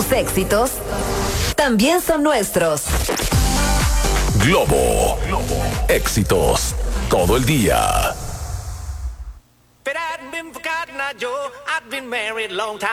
Tus éxitos también son nuestros. Globo. Éxitos todo el día. But I'd been forgotten, I'd been married a long time.